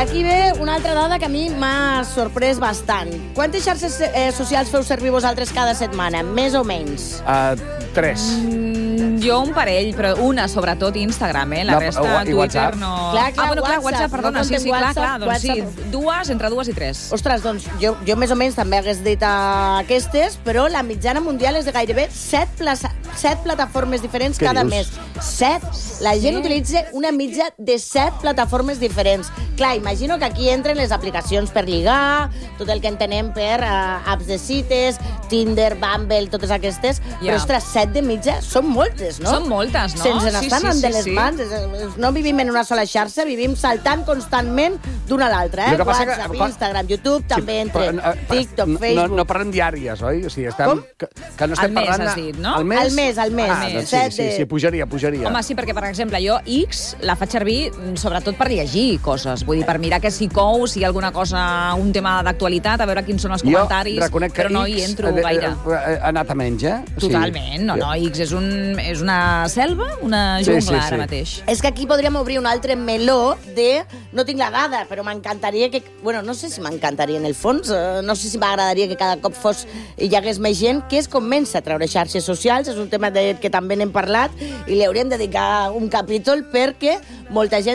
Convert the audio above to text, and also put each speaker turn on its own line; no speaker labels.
aquí ve una altra dada que a mi m'ha sorprès bastant. Quantes xarxes socials feu servir vosaltres cada setmana? Més o menys?
3.
Jo un parell, però una, sobretot, Instagram, La resta, Twitter, no...
Clar,
WhatsApp, perdona,
no
sí, clar, doncs sí,
WhatsApp.
entre 2 i 3.
Ostres, doncs jo més o menys també hagués dit aquestes, però la mitjana mundial és de gairebé 7 plataformes diferents cada mes. 7. La gent utilitza una mitja de 7 plataformes diferents. Clar, imagino que aquí entren les aplicacions per lligar, tot el que entenem per apps de cites, Tinder, Bumble, totes aquestes, però, ostres, 7 de mitja són moltes, no?
Són moltes, no?
Se'ns n'estan de les mans. No vivim en una sola xarxa, vivim saltant constantment d'una a l'altra. WhatsApp, Instagram, YouTube, també entre TikTok, Facebook...
No parlem diàries, oi? O sigui,
com?
Que no estem parlant...
Al mes, has dit, no?
Al mes?
Al mes.
Doncs sí, pujaria.
Home, sí, perquè, per exemple, jo X la faig servir sobretot per llegir coses. Vull dir, per mirar que si cou, si hi ha alguna cosa, un tema d'actualitat, a veure quins són els comentaris, però no hi entro gaire.
Ha anat a menys,
Totalment. No, X és una selva, una jungla, ara mateix.
És que aquí podríem obrir un altre meló de... No tinc la dada, però m'encantaria que... Bueno, no sé si m'encantaria en el fons, no sé si m'agradaria que cada cop hi hagués més gent que es comença a treure xarxes socials, és un tema que també n'hem parlat i li hauríem de dedicar un capítol perquè molta gent